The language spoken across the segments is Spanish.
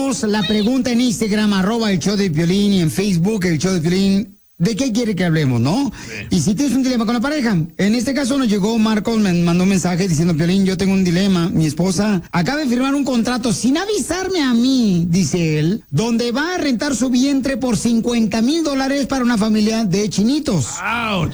tenemos la pregunta en Instagram, @el show de Piolín, y en Facebook, el show de Piolín. ¿De qué quiere que hablemos, no? Sí. Y si tienes un dilema con la pareja. En este caso nos llegó Marcos, me mandó un mensaje diciendo: Piolín, yo tengo un dilema. Mi esposa acaba de firmar un contrato sin avisarme a mí, dice él, donde va a rentar su vientre por $50,000 para una familia de chinitos. ¡Auch!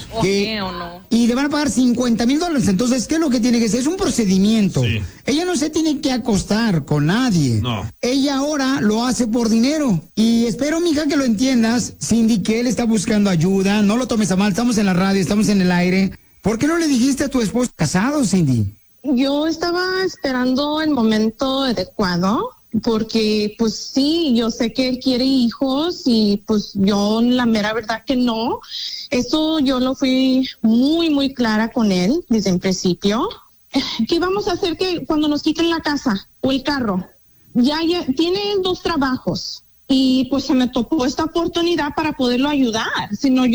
Y le van a pagar $50,000. Entonces, ¿qué es lo que tiene que hacer? Es un procedimiento. Sí. Ella no se tiene que acostar con nadie. No. Ella ahora lo hace por dinero. Y espero, mija, que lo entiendas, Cindy, que él está buscando ayuda. No lo tomes a mal, estamos en la radio, estamos en el aire. ¿Por qué no le dijiste a tu esposo casado, Cindy? Yo estaba esperando el momento adecuado, porque pues sí, yo sé que él quiere hijos y pues yo la mera verdad que no. Eso yo lo fui muy clara con él desde el principio. ¿Qué vamos a hacer que cuando nos quiten la casa o el carro? Ya tiene 2 trabajos. Y pues se me tocó esta oportunidad para poderlo ayudar. Sino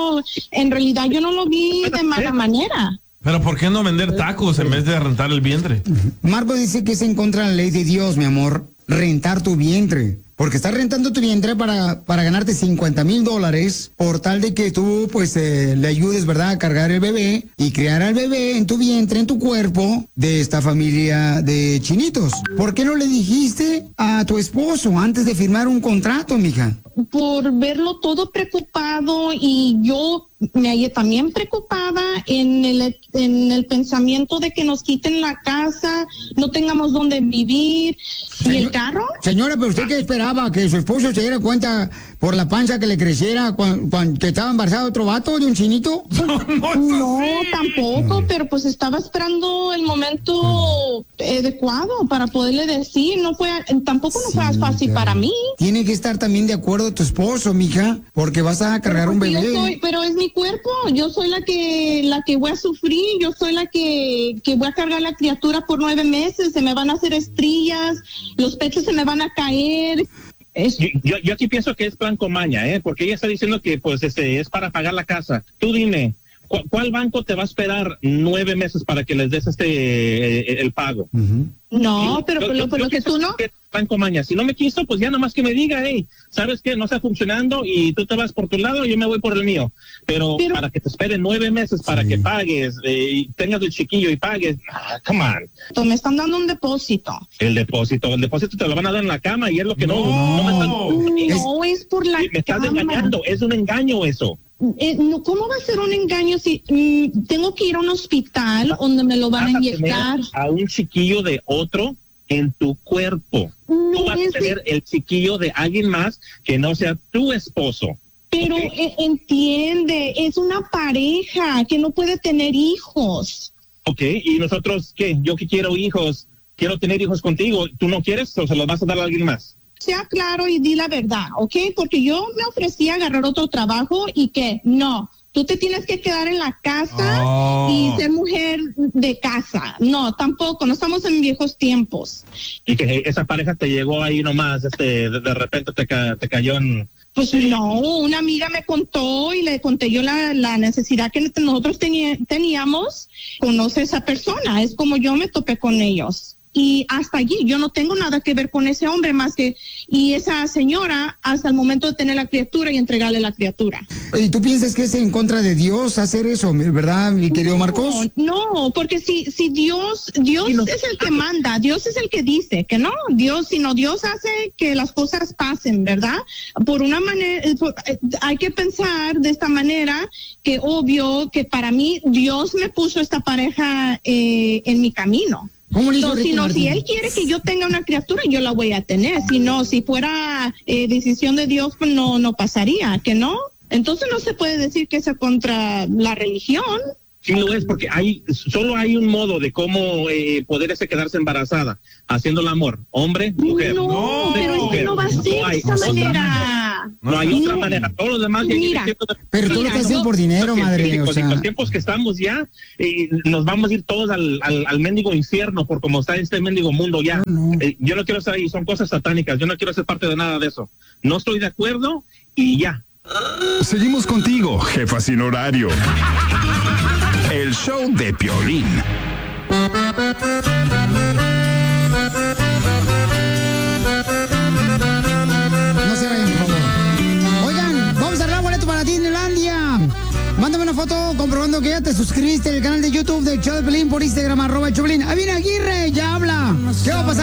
en realidad yo no lo vi de mala manera. Pero ¿por qué no vender tacos en vez de rentar el vientre? Marco dice que es en contra de la ley de Dios, mi amor, rentar tu vientre. Porque estás rentando tu vientre para ganarte $50,000 por tal de que tú, pues, le ayudes, ¿verdad?, a cargar el bebé y criar al bebé en tu vientre, en tu cuerpo, de esta familia de chinitos. ¿Por qué no le dijiste a tu esposo antes de firmar un contrato, mija? Por verlo todo preocupado, y yo me hallé también preocupada en el pensamiento de que nos quiten la casa, no tengamos dónde vivir. ¿Y el carro? Señora, pero ¿usted qué esperaba? ¿Que su esposo se diera cuenta por la panza que le creciera cuando que estaba embarazado otro vato de un chinito? No, tampoco, pero pues estaba esperando el momento adecuado para poderle decir. Tampoco fue fácil para mí. Tiene que estar también de acuerdo tu esposo, mija, porque vas a cargar un bebé. Pero es mi cuerpo, yo soy la que voy a sufrir, yo soy la que voy a cargar la criatura por 9 meses, se me van a hacer estrías, los pechos se me van a caer. Yo aquí pienso que es plan con maña, porque ella está diciendo que pues es para pagar la casa. Tú dime, ¿cuál banco te va a esperar 9 meses para que les des el pago? Uh-huh. No, pero lo que tú no. Banco maña, si no me quiso, pues ya nomás que me diga, ¿sabes qué? No está funcionando y tú te vas por tu lado y yo me voy por el mío. Pero para que te esperen 9 meses para que pagues, y tengas el chiquillo y pagues, come on. Me están dando un depósito. El depósito te lo van a dar en la cama y es lo que no me están... No, es por la me estás engañando, es un engaño eso. No, ¿cómo va a ser un engaño si tengo que ir a un hospital donde me lo van a inyectar? A un chiquillo de otro en tu cuerpo. Tú vas a tener el chiquillo de alguien más que no sea tu esposo. Pero entiende, es una pareja que no puede tener hijos. Ok, ¿y nosotros qué? Yo que quiero hijos, quiero tener hijos contigo. ¿Tú no quieres o se los vas a dar a alguien más? Sea claro y di la verdad, ¿ok? Porque yo me ofrecí a agarrar otro trabajo y que no. Tú te tienes que quedar en la casa y ser mujer de casa. No, tampoco, no estamos en viejos tiempos. Y que esa pareja te llegó ahí nomás, de repente te cayó en... Pues no, una amiga me contó y le conté yo la necesidad que nosotros teníamos. Conoce a esa persona, es como yo me topé con ellos. Y hasta allí, yo no tengo nada que ver con ese hombre más que, y esa señora, hasta el momento de tener la criatura y entregarle la criatura. ¿Y tú piensas que es en contra de Dios hacer eso, verdad, mi querido Marcos? No, porque si Dios es el que manda, Dios es el que dice que no, Dios hace que las cosas pasen, ¿verdad? Por una manera, hay que pensar de esta manera, que obvio que para mí Dios me puso esta pareja en mi camino. Si él quiere que yo tenga una criatura, yo la voy a tener. Si fuera decisión de Dios, pues no pasaría, ¿que no? Entonces no se puede decir que es contra la religión. Sí lo es, porque solo hay un modo de cómo poder quedarse embarazada, haciendo el amor, hombre, mujer. No, pero es que no va a ser de esa manera. No hay otra manera. Todos los demás... Pero tú lo estás haciendo por dinero, madre. En los tiempos que estamos ya, nos vamos a ir todos al mendigo infierno por como está este mendigo mundo ya. Yo no quiero estar ahí, son cosas satánicas. Yo no quiero ser parte de nada de eso. No estoy de acuerdo y ya. Seguimos contigo, jefa sin horario. El show de Piolín. Mándame una foto comprobando que ya te suscribiste al canal de YouTube de Show de Pelín por Instagram, @el Choplin. Ahí viene Aguirre, ya habla. ¿Qué va a pasar?